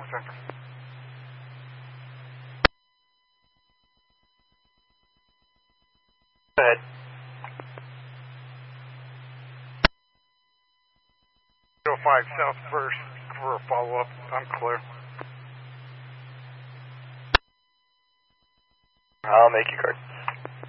center. Go ahead. 05 South First for a follow-up. I'm clear. I'll make you card.